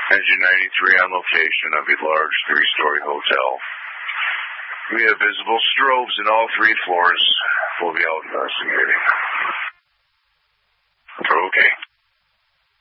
Engine 93 on location of a large 3-story hotel. We have visible strobes in all 3 floors. We'll be out investigating. Okay.